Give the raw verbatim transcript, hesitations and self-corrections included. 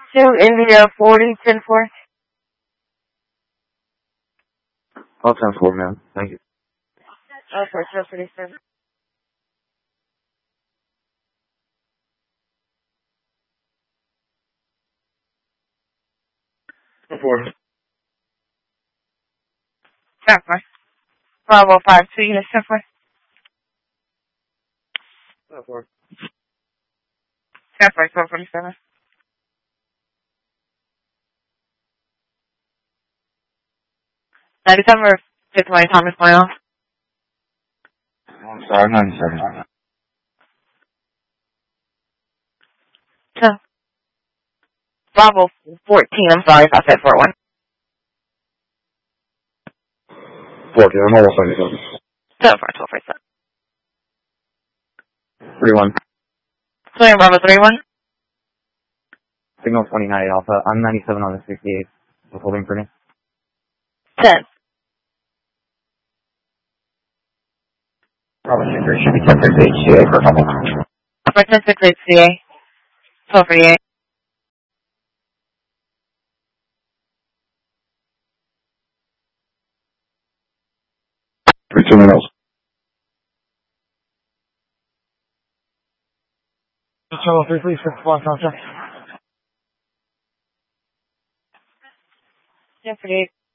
two India forty, ten four. I'll ten four, man. Thank you. Okay, so pretty soon. ten four. ten four. Bravo five two units, ten four. ten four. ten four, twelve forty-seven. ninety-seven or fifty-one, Thomas Boyle. I'm sorry, ninety-seven. So, Bravo fourteen, I'm sorry if I said four one. fourteen, I'm almost ninety-seven. ten four, twelve forty-seven. three one. William Bravo three one. Signal twenty-nine Alpha. I'm ninety-seven on the sixty-eight. What's holding for me? ten. Bravo six three should be ten six eight C A for a couple. For ten six eight C A. twelve forty-eight. Three two minutes. Channel three three six one contact. ten forty-eight.